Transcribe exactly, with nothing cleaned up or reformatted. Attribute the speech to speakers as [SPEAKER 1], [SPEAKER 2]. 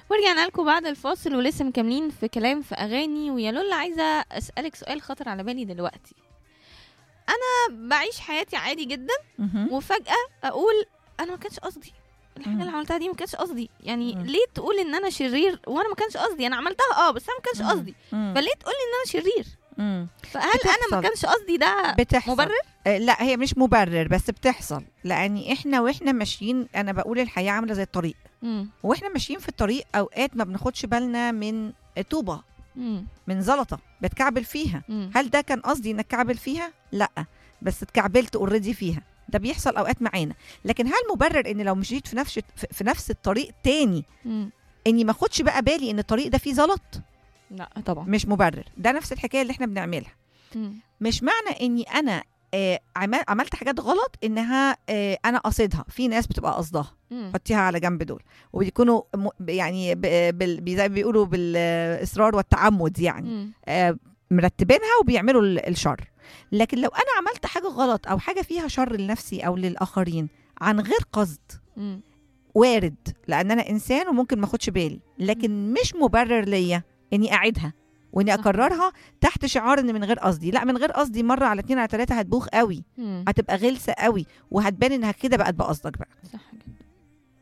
[SPEAKER 1] ورجعنا لكم بعد الفاصل ولسه مكملين في كلام في اغاني. ويا لولا عايزه اسالك سؤال خطر على بالي دلوقتي. انا بعيش حياتي عادي جدا
[SPEAKER 2] مهم.
[SPEAKER 1] وفجاه اقول انا ما كانش قصدي الحاجه
[SPEAKER 2] مم.
[SPEAKER 1] اللي عملتها دي، ما كانش قصدي. يعني
[SPEAKER 2] مم.
[SPEAKER 1] ليه تقول ان انا شرير وانا ما كانش قصدي؟ انا عملتها اه بس انا ما كانش
[SPEAKER 2] مم.
[SPEAKER 1] قصدي،
[SPEAKER 2] مم.
[SPEAKER 1] فليه تقول لي ان انا شرير؟
[SPEAKER 2] مم.
[SPEAKER 1] فهل انا ما
[SPEAKER 2] بتحصل.
[SPEAKER 1] كانش قصدي ده
[SPEAKER 2] بتحصل.
[SPEAKER 1] مبرر؟
[SPEAKER 2] آه، لا هي مش مبرر، بس بتحصل. لان احنا واحنا ماشيين، انا بقول الحياه عامله زي الطريق،
[SPEAKER 1] مم.
[SPEAKER 2] واحنا ماشيين في الطريق اوقات ما بناخدش بالنا من طوبه،
[SPEAKER 1] مم.
[SPEAKER 2] من زلطه بتكعبل فيها.
[SPEAKER 1] مم.
[SPEAKER 2] هل ده كان قصدي انك تكعبل فيها؟ لا، بس اتكعبلت اوريدي فيها. ده بيحصل اوقات معانا. لكن هل مبرر ان لو مشيت في نفس في نفس الطريق تاني
[SPEAKER 1] مم.
[SPEAKER 2] اني ما اخدش بقى بالي ان الطريق ده فيه زلط؟
[SPEAKER 1] لا طبعا.
[SPEAKER 2] مش مبرر. ده نفس الحكايه اللي احنا بنعملها.
[SPEAKER 1] مم.
[SPEAKER 2] مش معنى اني انا آه عمل- عملت حاجات غلط انها آه انا قصدها. في ناس بتبقى قصدها،
[SPEAKER 1] مم.
[SPEAKER 2] حطيها على جنب دول، وبيكونوا م- يعني ب- بال- بي- زي ما بيقولوا بالاصرار والتعمد، يعني
[SPEAKER 1] مم.
[SPEAKER 2] آه مرتبينها وبيعملوا ال- الشر. لكن لو انا عملت حاجه غلط او حاجه فيها شر لنفسي او للاخرين عن غير قصد،
[SPEAKER 1] مم.
[SPEAKER 2] وارد، لان انا انسان وممكن ما اخدش بالي، لكن مش مبرر ليا اني اعيدها واني
[SPEAKER 1] صح.
[SPEAKER 2] اكررها تحت شعار ان من غير قصدي. لا، من غير قصدي مره على اتنين على تلاته هتبوخ قوي،
[SPEAKER 1] مم.
[SPEAKER 2] هتبقى غلسه قوي، وهتبان انها كده بقت بقصدك بقى.
[SPEAKER 1] صح